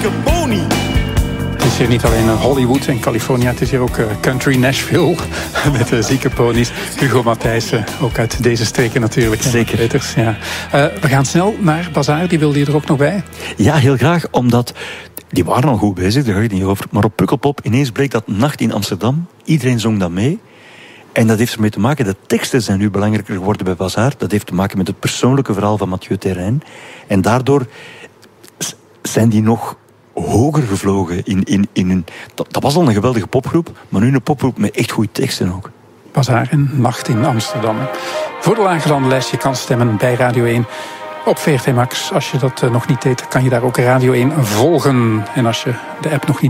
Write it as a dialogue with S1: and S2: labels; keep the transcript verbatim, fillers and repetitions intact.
S1: zieke pony.
S2: Het is hier niet alleen Hollywood en California, het is hier ook country Nashville met de zieke ponies. Hugo Matthijssen, ook uit deze streken natuurlijk.
S3: Zeker.
S2: Peters, ja. uh, we gaan snel naar Bazaar, die wilde je er ook nog bij?
S3: Ja, heel graag, omdat die waren al goed bezig, daar ga ik niet over. Maar op Pukkelpop ineens bleek dat Nacht in Amsterdam, iedereen zong dat mee. En dat heeft ermee te maken, de teksten zijn nu belangrijker geworden bij Bazaar. Dat heeft te maken met het persoonlijke verhaal van Mathieu Terrein. En daardoor zijn die nog hoger gevlogen in, in, in hun... Dat, dat was al een geweldige popgroep, maar nu een popgroep met echt goede teksten ook.
S2: Bazaar en Nacht in Amsterdam. Voor de lagerlanden lijst, je kan stemmen bij Radio één op V R T Max. Als je dat nog niet deed, kan je daar ook Radio één volgen. En als je de app nog niet